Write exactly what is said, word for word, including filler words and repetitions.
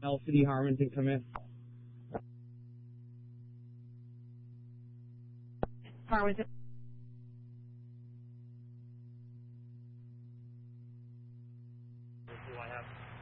L C D Harmington come in. Harmington. Do I have